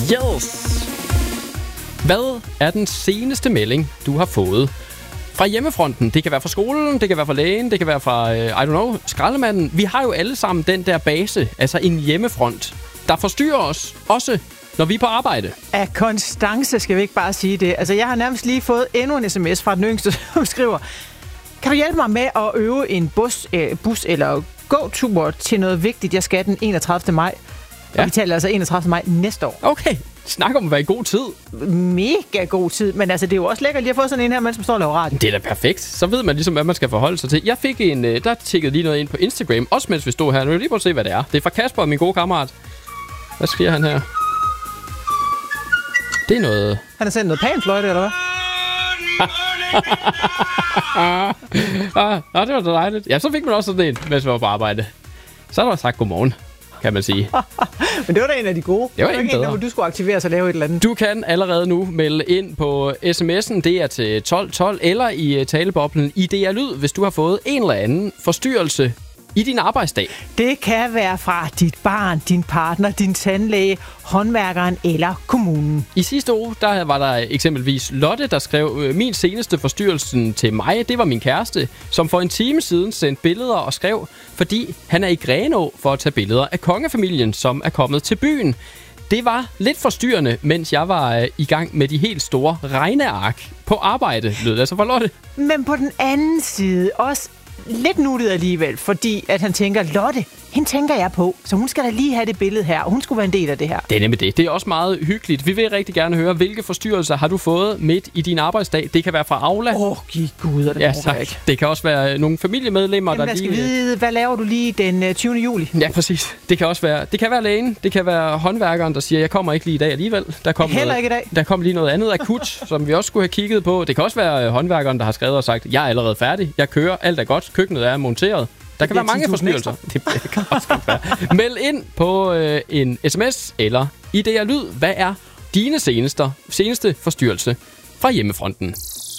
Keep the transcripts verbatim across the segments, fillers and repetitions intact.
Yes! Hvad er den seneste melding, du har fået fra hjemmefronten? Det kan være fra skolen, det kan være fra lægen, det kan være fra, uh, I don't know, skraldemanden. Vi har jo alle sammen den der base, altså en hjemmefront, der forstyrrer os, også når vi er på arbejde. Af konstance skal vi ikke bare sige det. Altså, jeg har nærmest lige fået endnu en sms fra den yngste, som skriver: Kan du hjælpe mig med at øve en bus, øh, bus eller gåtur til noget vigtigt, jeg skal den enogtredivte maj? Ja. Og vi taler altså enogtredivte maj næste år. Okay, snak om at være i god tid. Mega god tid, men altså, det er jo også lækkert lige at få sådan en her, mens man står og laver radio. Det er da perfekt. Så ved man ligesom, hvad man skal forholde sig til. Jeg fik en, der tikkede lige noget ind på Instagram, også mens vi stod her. Nu vil jeg lige prøve at se, hvad det er. Det er fra Kasper, min gode kammerat. Hvad sker han her? Det er noget... Han har sendt noget panfløjte, eller hvad? ah, ah, det var da dejligt. Ja, så fik man også sådan en, mens vi var på arbejde. Så har der sagt godmorgen, kan man sige. Men det var da en af de gode. Det var en bedre. Der, hvor du skulle aktivere sig og lave et eller andet. Du kan allerede nu melde ind på sms'en. Det er til tolv tolv eller i taleboblen I D R Lyd, hvis du har fået en eller anden forstyrrelse i din arbejdsdag. Det kan være fra dit barn, din partner, din tandlæge, håndværkeren eller kommunen. I sidste uge, der var der eksempelvis Lotte, der skrev: Min seneste forstyrrelse til mig, det var min kæreste, som for en time siden sendte billeder og skrev, fordi han er i Grenaa for at tage billeder af kongefamilien, som er kommet til byen. Det var lidt forstyrrende, mens jeg var øh, i gang med de helt store regneark på arbejde, lød det altså fra Lotte. Men på den anden side også lidt nuttet alligevel, fordi at han tænker, Lotte, hende tænker jeg på, så hun skal da lige have det billede her, og hun skulle være en del af det her. Det er nemlig det. Det er også meget hyggeligt. Vi vil rigtig gerne høre, hvilke forstyrrelser har du fået midt i din arbejdsdag. Det kan være fra Aula. Åh, oh, giv gud, og det ja, tak. Ikke. Det kan også være nogle familiemedlemmer, Jamen, der lige... lige... skal vide, hvad laver du lige den tyvende juli? Ja, præcis. Det kan også være... Det kan være lægen. Det kan være håndværkeren, der siger, jeg kommer ikke lige i dag alligevel. Der kom Heller noget... ikke i dag. Der kom lige noget andet akut, som vi også skulle have kigget på. Det kan også være håndværkeren, der har skrevet og sagt, jeg er allerede færdig. Jeg kører. Alt er godt. Køkkenet er monteret. Der kan være mange forstyrrelser. Det kan også godt være. Meld ind på øh, en sms eller I D R Lyd. Hvad er dine seneste, seneste forstyrrelse fra hjemmefronten?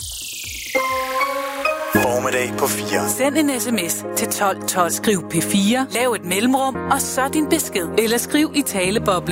Formiddag på fire. Send en sms til tolv tolv. Skriv P fire. Lav et mellemrum, og så din besked. Eller skriv i taleboble.